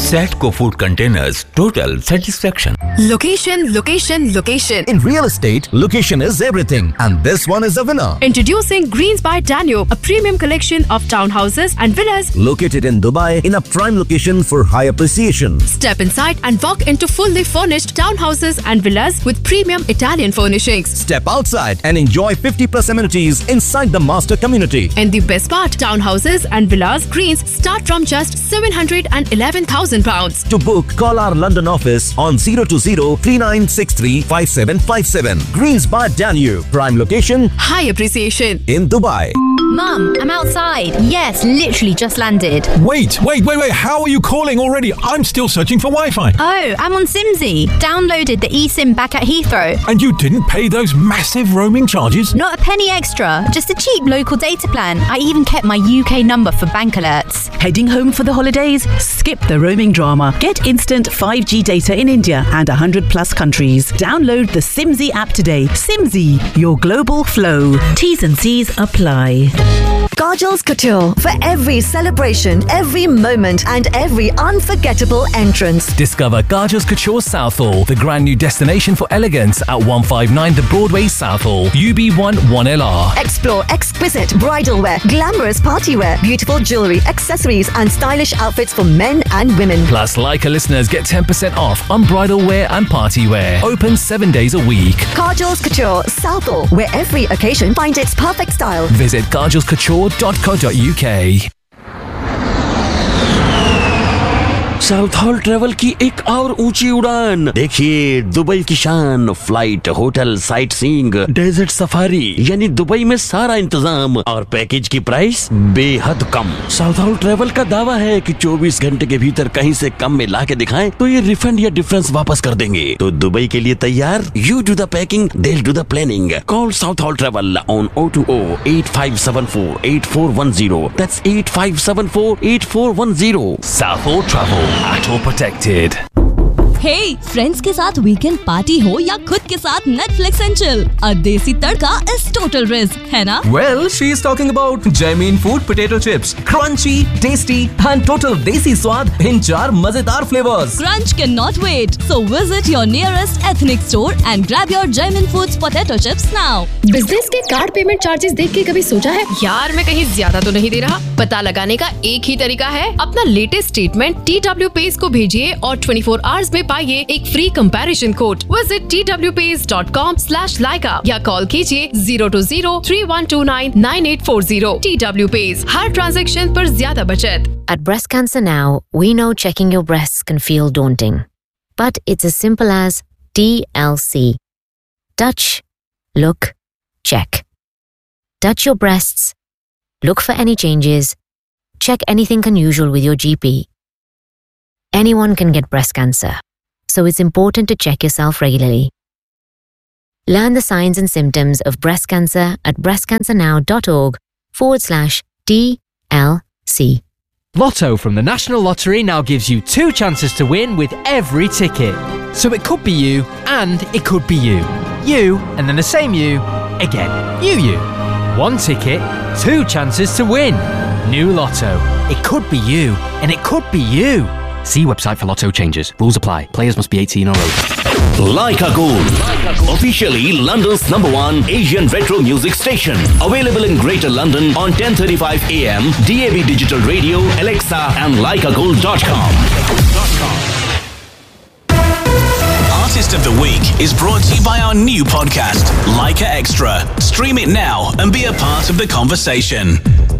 Satco Food Containers, total satisfaction. Location, location, location. In real estate, location is everything, and this one is a winner. Introducing Greens by Danube, a premium collection of townhouses and villas Located in Dubai in a prime location for high appreciation. Step inside and walk into fully furnished townhouses and villas with premium Italian furnishings. Step outside and enjoy 50+ amenities inside the master community. And the best part, townhouses and villas Greens start from just £711,000. To book, call our London office on 020-3963-5757. Greens by Danube, prime location, High appreciation. in Dubai. Mum, I'm outside. Yes, literally just landed. Wait. How are you calling already? I'm still searching for Wi-Fi. Oh, I'm on Simsy. Downloaded the eSIM back at Heathrow. And you didn't pay those massive roaming charges? Not a penny extra, just a cheap local data plan. I even kept my UK number for bank alerts. Heading home for the holidays? Skip the roaming drama. Get instant 5G data in India and 100+ countries. Download the Simsy app today. Simsy, your global flow. T's and C's apply. Kajal's Couture, for every celebration, every moment and every unforgettable entrance. Discover Kajal's Couture Southall, the brand new destination for elegance at 159 The Broadway Southall, UB1 1LR. Explore exquisite bridal wear, glamorous party wear, beautiful jewellery, accessories and stylish outfits for men and women. Plus, Leica listeners get 10% off on bridal wear and party wear. Open 7 days a week. Kajal's Couture Southall, where every occasion finds its perfect style. Visit kajalscouture.co.uk. South hall travel की एक और ऊंची उड़ान देखिए, Dubai की शान, flight, hotel, sight seeing, desert safari, यानी Dubai में सारा इंतजाम और पैकेज की प्राइस बेहद कम। साउथ हॉल ट्रेवल का दावा है कि 24 घंटे के भीतर कहीं से कम में ला के दिखाएं तो ये रिफंड या डिफरेंस वापस कर देंगे। तो दुबई के लिए तैयार? You do the packing, they'll do the planning. Call South Hall Travel on 020-8574-8410. That's 8574-8410. South Hall Travel, at all protected. Hey, friends के साथ वीकेंड पार्टी हो या खुद के साथ नेटफ्लिक्स एंड चिल, अ देसी तड़का इज टोटल रिस्क, है ना? Well, she is talking about Jamin Food potato chips, crunchy, tasty and total desi स्वाद in 4 मजेदार flavors. Crunch cannot wait, so visit your nearest ethnic store and grab your Jamin Foods potato chips now. Business के card payment charges देख के कभी सोचा है यार मैं कहीं ज्यादा तो नहीं दे रहा? पता लगाने का एक ही तरीका है, अपना लेटेस्ट स्टेटमेंट TWPays को भेजिए और 24 आवर्स में पाइए एक free comparison code. Visit twpays.com/Leica या कॉल कीजिए 020-3129-9840। TWPays, हर ट्रांजैक्शन पर ज्यादा बचत। At Breast Cancer Now, we know checking your breasts can feel daunting, but it's as simple as TLC. Touch, look, check. Touch your breasts, look for any changes, check anything unusual with your GP. Anyone can get breast cancer, so it's important to check yourself regularly. Learn the signs and symptoms of breast cancer at breastcancernow.org/TLC. Lotto from the National Lottery now gives you 2 chances to win with every ticket. So it could be you, and it could be you. You, and then the same you, again. You. 1 ticket, 2 chances to win. New Lotto. It could be you, and it could be you. See website for Lotto changes. Rules apply. Players must be 18 or older. Leica Gold, officially London's #1 Asian retro music station. Available in Greater London on 10:35 AM, DAB digital radio, Alexa and leicagold.com. Artist of the Week is brought to you by our new podcast, Leica Extra. Stream it now and be a part of the conversation.